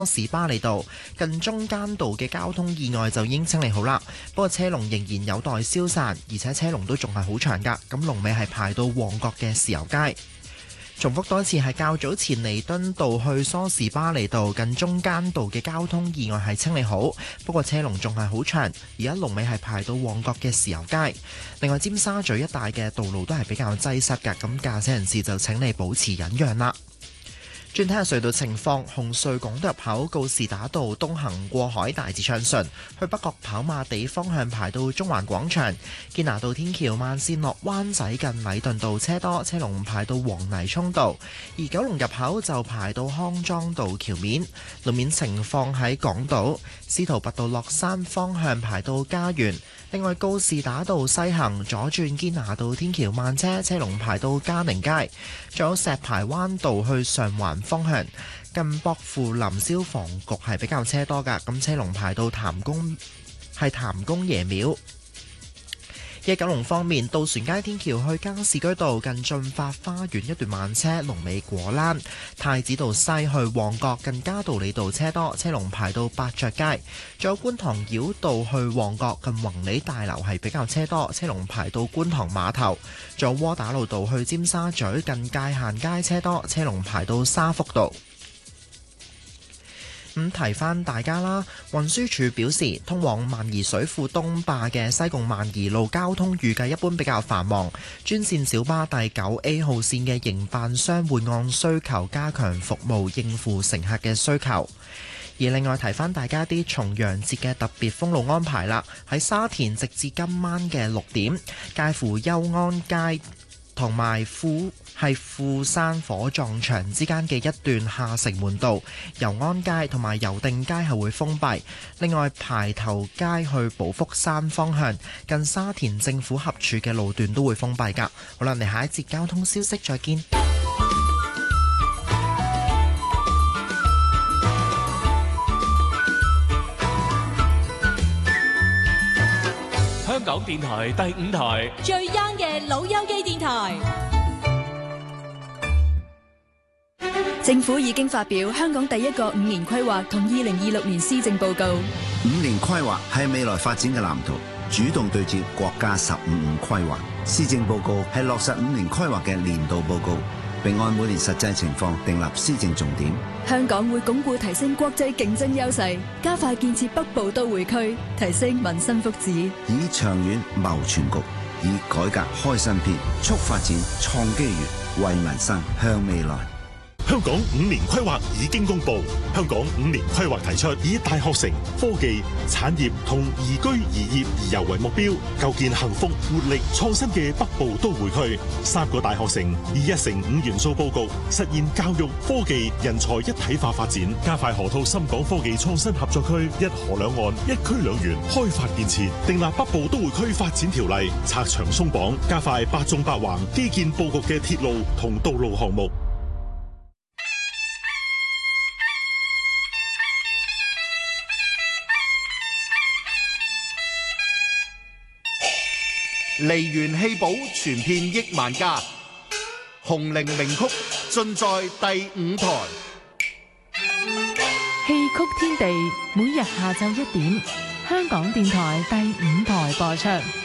士巴利道近中間道嘅交通意外就已經清理好啦，不過車龍仍然有待消散，而且車龍都仲係好長㗎。咁龍尾係排到旺角嘅豉油街。重複多次，係較早前彌敦道去梳士巴利道近中間道嘅交通意外係清理好，不過車龍仲係好長，而家龍尾係排到旺角嘅豉油街。另外，尖沙咀一帶嘅道路都係比較擠塞㗎，咁駕駛人士就請你保持忍讓啦。轉睇下隧道情況，紅隧港島入口告士打道東行過海大致暢順，去北角跑馬地方向排到中環廣場，堅拿道天橋慢線落灣仔近禮頓道車多，車龍排到黃泥涌道，而九龍入口就排到康莊道橋面。路面情況喺港島司徒拔道落山方向排到嘉園，另外告士打道西行左轉堅拿道天橋慢車，車龍排到嘉寧街，仲有石排灣道去上環方向近薄扶林消防局係比較車多㗎，咁車龍排到譚公爺廟。喺九龍方面，渡船街天橋去加士居道近駿發花園一段慢車，龍尾果欄；太子道西去旺角近嘉道理道車多，車龍排到百爵街；仲有觀塘繞道去旺角近宏利大樓係比較車多，車龍排到觀塘碼頭；仲有窩打老道去尖沙咀近界限街車多，車龍排到沙福道。提翻大家啦，運輸署表示，通往萬宜水庫東壩嘅西貢萬宜路交通預計一般比較繁忙，專線小巴第9A 號線嘅營辦商會按需求加強服務，應付乘客嘅需求。而另外提翻大家啲重陽節嘅特別封路安排啦，喺沙田直至今晚嘅6點，介乎休安街同埋富山火葬場之間嘅一段下城門道、油安街同埋油定街係會封閉。另外，排頭街去寶福山方向近沙田政府合署嘅路段都會封閉㗎。好啦，我哋下一節交通消息再見。 香港電台第5台最 young 嘅老友記電台。政府已經發表香港第一個5年規劃同2026年施政報告。 5年規劃係未來發展嘅藍圖，主動對接國家15規劃。施政報告係落實5年規劃嘅年度報告，並按每年實際情況訂立施政重點。 香港會鞏固提升國際競爭優勢，加快建設北部都會區，提升民生福祉， 以長遠謀全局，以改革開新篇，促發展創機遇，為民生向未來。 香港5年規劃已經公布，香港5年規劃提出以大學城、科技、產業同宜居宜業宜遊為目標，構建幸福、活力、創新嘅北部都會區。3個大學城以1城5元素佈局，實現教育、科技、人才一體化發展，加快河套深港科技創新合作區，一河兩岸、一區兩園開發建設，訂立北部都會區發展條例，拆牆鬆綁，加快8縱8橫基建佈局嘅鐵路同道路項目。 梨園戲寶傳遍億萬家，紅伶名曲盡在第5台。 戲曲天地每日下晝1點，香港電台第5台播出。